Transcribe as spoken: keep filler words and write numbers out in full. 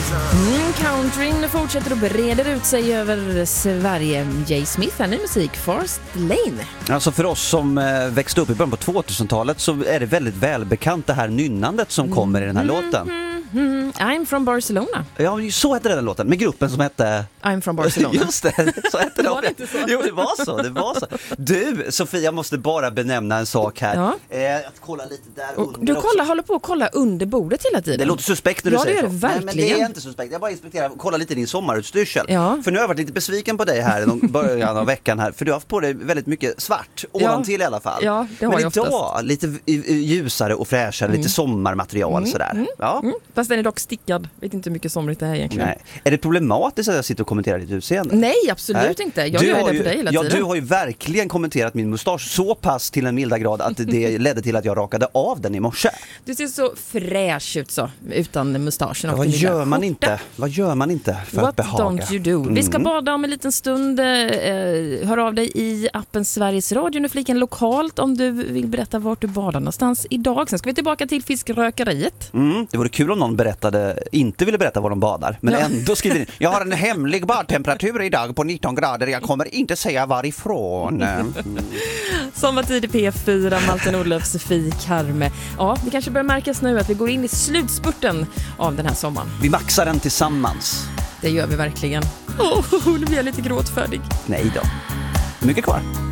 Mm, countryn fortsätter och breder ut sig över Sverige. Jay Smith, här ny musik, Forest Lane. Alltså för oss som eh, växte upp i början på tvåtusentalet så är det väldigt välbekant det här nynnandet som kommer i den här mm, låten. Mm, mm, I'm from Barcelona. Ja, så hette den låten, med gruppen som hette... I'm from Barcelona. Just det, så hette det. Var det inte så? Jo, det var så, det var så. Du, Sofia, måste bara benämna en sak här. Ja. Eh, att kolla lite där Och under du också. kollar, håller på att kolla under bordet hela tiden. Det låter suspekt när du ja, säger det så. det verkligen. Nej, men det är inte suspekt. Jag bara inspekterar, kolla lite din sommarutstyrsel. Ja. För nu har jag varit lite besviken på dig här i början av veckan här. För du har haft på dig väldigt mycket svart, ovantill i alla fall. Ja, det har men jag idag oftast. lite ljusare och fräschare, mm. lite sommarmaterial mm. sådär. Mm. Ja. Mm. Fast den är dock stickad. Vet inte hur mycket somrigt det här egentligen. Nej. Är det problematiskt att jag sitter och kommenterar ditt utseende? Nej, absolut Nej. inte. Jag du gör det ju, på dig hela ja, tiden. Du har ju verkligen kommenterat min mustasch så pass till en milda grad att det ledde till att jag rakade av den i morse. Du ser så fräsch ut så, utan mustaschen. Ja, vad gör man inte? Vad gör man inte för What att behaga? don't you do? Mm. Vi ska bada om en liten stund. Eh, hör av dig i appen Sveriges Radio nu fliken lokalt om du vill berätta vart du badar någonstans idag. Sen ska vi tillbaka till fiskrökeriet. Mm, det vore kul om någon berättade, inte ville berätta var de badar. Men ja. ändå skriver in, jag har en hemlig badtemperatur idag på nitton grader. Jag kommer inte säga varifrån. Mm. Sommartid i P fyra, Malte Nordlöf, Sofie Karme. Ja, det kanske börjar märkas nu att vi går in i slutspurten av den här sommaren. Vi maxar den tillsammans. Det gör vi verkligen. Åh, oh, nu blir jag lite gråtfärdig. Nej då. Mycket kvar.